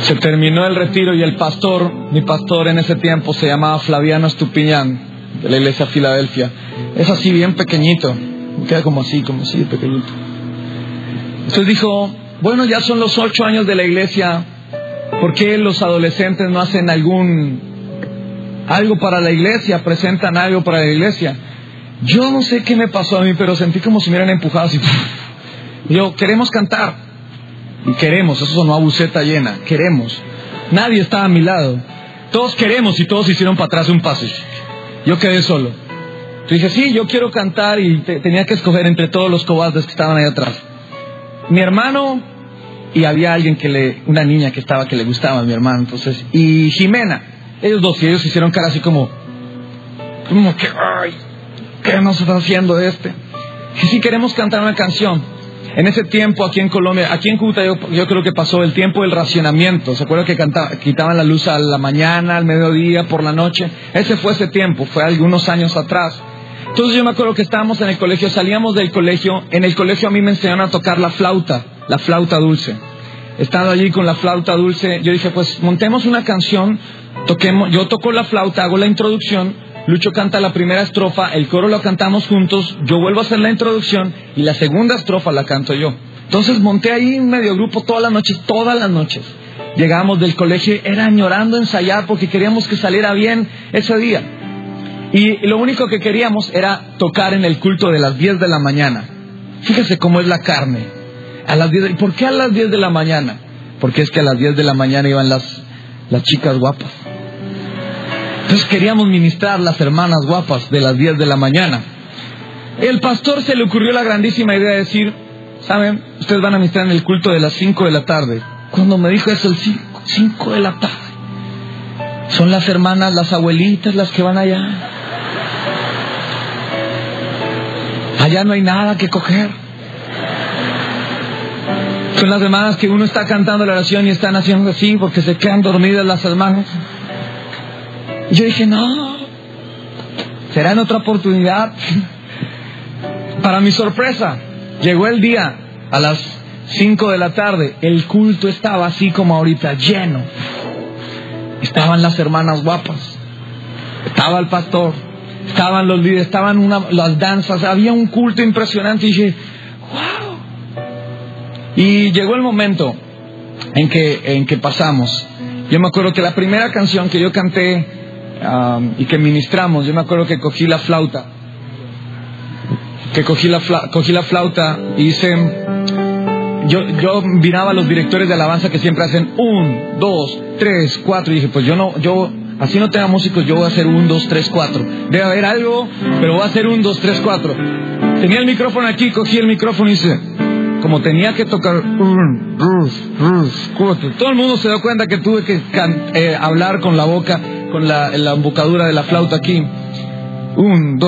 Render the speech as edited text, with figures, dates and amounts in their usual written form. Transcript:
Se terminó el retiro y el pastor, mi pastor en ese tiempo se llamaba Flaviano Estupiñán, de la iglesia Filadelfia. Es así bien pequeñito, queda como así de pequeñito. Entonces dijo, bueno, ya son los 8 años de la iglesia, ¿por qué los adolescentes no hacen algo para la iglesia, presentan algo para la iglesia? Yo no sé qué me pasó a mí, pero sentí como si me hubieran empujado así. Yo, queremos cantar. Y queremos, eso sonó a buceta llena, queremos. Nadie estaba a mi lado. Todos queremos y todos hicieron para atrás un paso. Yo quedé solo. Entonces dije, sí, yo quiero cantar y tenía que escoger entre todos los cobardes que estaban ahí atrás. Mi hermano y había alguien una niña que le gustaba a mi hermano, entonces, y Jimena. Ellos dos, y ellos hicieron cara así como que, ay, ¿qué nos está haciendo este? Y sí, queremos cantar una canción. En ese tiempo, aquí en Colombia, aquí en Cúcuta, yo creo que pasó el tiempo del racionamiento. ¿Se acuerdan que quitaban la luz a la mañana, al mediodía, por la noche? Ese tiempo, fue algunos años atrás. Entonces yo me acuerdo que estábamos en el colegio, salíamos del colegio. En el colegio a mí me enseñaron a tocar la flauta dulce. Estando allí con la flauta dulce, yo dije, pues montemos una canción, yo toco la flauta, hago la introducción, Lucho canta la primera estrofa, el coro lo cantamos juntos, yo vuelvo a hacer la introducción y la segunda estrofa la canto yo. Entonces monté ahí un medio grupo todas las noches. Llegábamos del colegio, era añorando ensayar porque queríamos que saliera bien ese día. Y lo único que queríamos era tocar en el culto de las 10 de la mañana. Fíjese cómo es la carne. A las 10 ¿Por qué a las 10 de la mañana? Porque es que a las 10 de la mañana iban las chicas guapas. Entonces queríamos ministrar las hermanas guapas de las 10 de la mañana. El pastor se le ocurrió la grandísima idea de decir, ¿saben? Ustedes van a ministrar en el culto de las 5 de la tarde. Cuando me dijo eso, el 5 de la tarde. Son las hermanas, las abuelitas, las que van allá. Allá no hay nada que coger. Son las hermanas que uno está cantando la oración y están haciendo así porque se quedan dormidas las hermanas. Y yo dije, no, será en otra oportunidad. Para mi sorpresa, llegó el día a las 5 de la tarde. El culto estaba así como ahorita, lleno. Estaban las hermanas guapas, estaba el pastor, estaban los líderes, estaban las danzas, había un culto impresionante. Y dije, wow. Y llegó el momento en que pasamos. Yo me acuerdo que la primera canción que yo canté y que ministramos, yo me acuerdo que cogí la flauta y hice, yo miraba a los directores de alabanza que siempre hacen 1, 2, 3, 4 y dije, pues yo así no tenga músicos, yo voy a hacer 1, 2, 3, 4, debe haber algo, pero voy a hacer 1, 2, 3, 4. Tenía el micrófono aquí, cogí el micrófono y hice, como tenía que tocar 1, 2, 3, 4, todo el mundo se dio cuenta que tuve que hablar con la boca, con la embocadura de la flauta aquí. 1, 2